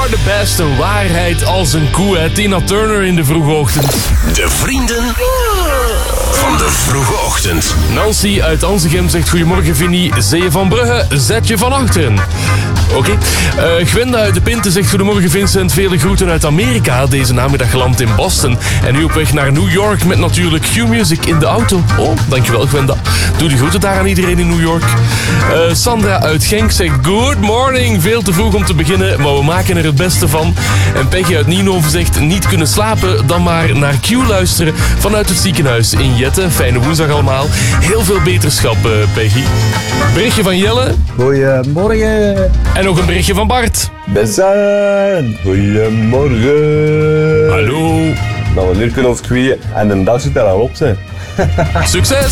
are the best, een waarheid als een koe. Hè. Tina Turner in de vroege ochtend. De vrienden van de vroege ochtend. Nancy uit Anzegem zegt goedemorgen Vinnie. Zee van Brugge, zet je van achteren. Oké. Gwenda uit de Pinte zegt goedemorgen Vincent. Vele groeten uit Amerika. Deze namiddag geland in Boston. En nu op weg naar New York met natuurlijk Q-Music in de auto. Oh, dankjewel Gwenda. Doe de groeten daar aan iedereen in New York. Sandra uit Genk zegt good morning. Veel te vroeg om te beginnen, maar we maken er het beste van. En Peggy uit Nienhoven zegt niet kunnen slapen, dan maar naar Q luisteren vanuit het ziekenhuis in Jette. Fijne woensdag allemaal. Heel veel beterschap, Peggy. Berichtje van Jelle. Goedemorgen. En nog een berichtje van Bart. Vincent. Goedemorgen. Hallo. Nou, wanneer kunnen we ons kweeën en een dag zit er al op zijn. Succes!